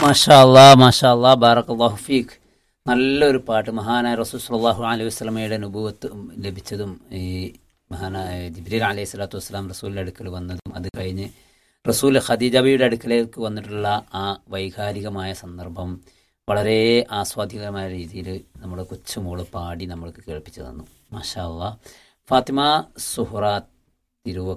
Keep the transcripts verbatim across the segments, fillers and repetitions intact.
മാഷാ അല്ലാ മാഷാ അല്ലാ ബാറക്കല്ലാഹു ഫീക്ക്. നല്ലൊരു പാട്ട്. മഹാനായ റസൂൽ സ്വല്ലല്ലാഹു അലൈഹി വസല്ലമയുടെ നുബുവത്ത് ലഭിച്ചതും ഈ മഹാനായ ജിബ്രീൽ അലൈഹി സ്വലാത്തു വസ്സലാം റസൂലിൻ്റെ അടുക്കൽ വന്നതും അത് കഴിഞ്ഞ് റസൂൽ ഖദീജ ബിയുടെ അടുക്കലേക്ക് വന്നിട്ടുള്ള ആ വൈകാരികമായ സന്ദർഭം വളരെ ആസ്വാദികമായ രീതിയിൽ നമ്മുടെ കൊച്ചുമോള് പാടി നമ്മൾക്ക് കേൾപ്പിച്ചു തന്നു. മാഷാ അല്ലാ. ഫാത്തിമ സുഹറ തിരുവ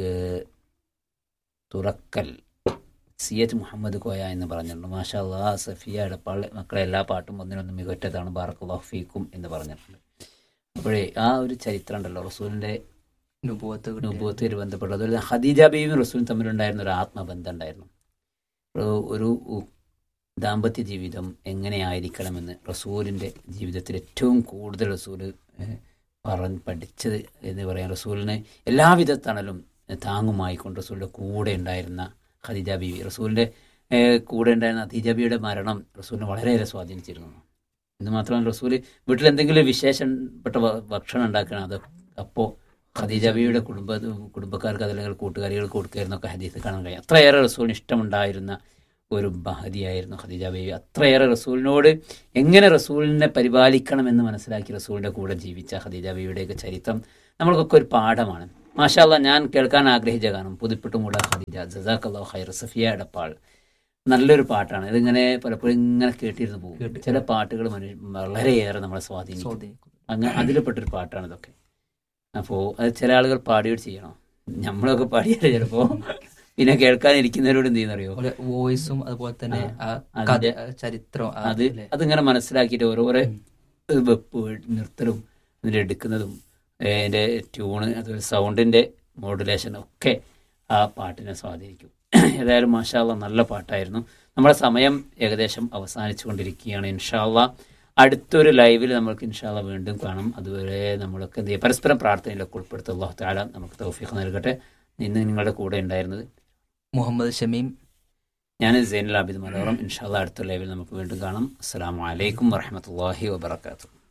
തുറക്കൽ സി എച്ച് മുഹമ്മദ് കോയ എന്ന് പറഞ്ഞിട്ടുണ്ട്. മാഷാ അല്ലാ. സഫിയ എടപ്പാൾ മക്കളെ എല്ലാ പാട്ടും ഒന്നിനൊന്നും മികറ്റതാണ്, ബാറക്കല്ലാഹു ഫീക്കും എന്ന് പറഞ്ഞിട്ടുണ്ട്. അപ്പോഴേ ആ ഒരു ചരിത്രം ഉണ്ടല്ലോ റസൂലിൻ്റെ നുബുവത്ത് നുബുവത്തുമായി ബന്ധപ്പെട്ടത്. അതുപോലെ ഖദീജ ബീവിയും റസൂലും തമ്മിലുണ്ടായിരുന്ന ഒരു ആത്മബന്ധം ഉണ്ടായിരുന്നു. ഒരു ദാമ്പത്യ ജീവിതം എങ്ങനെയായിരിക്കണമെന്ന് റസൂലിൻ്റെ ജീവിതത്തിൽ ഏറ്റവും കൂടുതൽ റസൂല് പറഞ്ഞ് പഠിച്ചത് എന്ന് പറയാം. റസൂലിന് എല്ലാവിധ തണലും താങ്ങുമായിക്കൊണ്ട് റസൂലിൻ്റെ കൂടെ ഉണ്ടായിരുന്ന ഖദീജ ബീവി, റസൂലിൻ്റെ കൂടെ ഉണ്ടായിരുന്ന ഖദീജ ബീവിയുടെ മരണം റസൂലിനെ വളരെയേറെ സ്വാധീനിച്ചിരുന്നു. എന്ന് മാത്രമല്ല റസൂല് വീട്ടിൽ എന്തെങ്കിലും വിശേഷപ്പെട്ട ഭക്ഷണം ഉണ്ടാക്കണം, അത് അപ്പോൾ ഖദീജ ബീവിയുടെ കുടുംബ കുടുംബക്കാർക്ക് അതല്ലെങ്കിൽ കൂട്ടുകാരികൾക്ക് കൊടുക്കുകയെന്നൊക്കെ ഹദീസ് കാണാൻ കഴിയും. അത്രയേറെ റസൂലിന് ഇഷ്ടമുണ്ടായിരുന്ന ഒരു മഹദിയായിരുന്നു ഖദീജ ബീവി. അത്രയേറെ റസൂലിനോട് എങ്ങനെ റസൂലിനെ പരിപാലിക്കണമെന്ന് മനസ്സിലാക്കി റസൂലിൻ്റെ കൂടെ ജീവിച്ച ഖദീജ ബീവിയുടെയൊക്കെ ചരിത്രം നമ്മൾക്കൊക്കെ ഒരു പാഠമാണ്. മാഷാ അല്ലാ. ഞാൻ കേൾക്കാൻ ആഗ്രഹിച്ച ഗാനം പുതുപ്പിട്ടുമുള്ള ഖദീജ ജസാക്കല്ലാഹു ഖൈർ, സഫിയ എടപ്പാൾ. നല്ലൊരു പാട്ടാണ്. ഇതിങ്ങനെ പലപ്പോഴും ഇങ്ങനെ കേട്ടിരുന്നു പോകും. ചില പാട്ടുകൾ മനുഷ്യ വളരെയേറെ നമ്മളെ സ്വാധീനിക്കും. അങ്ങനെ അതിൽപ്പെട്ടൊരു പാട്ടാണ് ഇതൊക്കെ. അപ്പോൾ അത് ചില ആളുകൾ പാടിയോട് ചെയ്യണം. നമ്മളൊക്കെ പാടിയാൽ ചിലപ്പോൾ പിന്നെ കേൾക്കാനിരിക്കുന്നവരോട് എന്ത് ചെയ്യുന്നറിയോ, വോയിസും അതുപോലെ തന്നെ ചരിത്രം അത് അതിങ്ങനെ മനസ്സിലാക്കിയിട്ട് ഓരോരോ വെപ്പ് നിർത്തലും ഇതിൽ എടുക്കുന്നതും അതിൻ്റെ ട്യൂണ് അതുപോലെ സൗണ്ടിൻ്റെ മോഡുലേഷനും ഒക്കെ ആ പാട്ടിനെ സ്വാധീനിക്കും. ഏതായാലും മാഷാ അല്ലാ നല്ല പാട്ടായിരുന്നു. നമ്മുടെ സമയം ഏകദേശം അവസാനിച്ചു കൊണ്ടിരിക്കുകയാണ്. ഇൻഷാ അല്ലാ അടുത്തൊരു ലൈവിൽ നമുക്ക് ഇൻഷാ അല്ലാ വീണ്ടും കാണാം. അതുവരെ നമ്മളൊക്കെ എന്ത് ചെയ്യുക, പരസ്പരം പ്രാർത്ഥനയിലൊക്കെ ഉൾപ്പെടുത്തി അല്ലാഹു തആല നമുക്ക് തൗഫീഖ് നൽകട്ടെ. ഇന്ന് നിങ്ങളുടെ കൂടെ ഉണ്ടായിരുന്നത് മുഹമ്മദ് ഷമീം, ഞാൻ സൈനുൽ ആബിദ് മലയോറം. ഇൻഷാ അല്ലാ അടുത്ത ലൈവിൽ നമുക്ക് വീണ്ടും കാണാം. അസ്സലാമു അലൈക്കും വറഹ്മത്തുള്ളാഹി വബറകാതുഹു.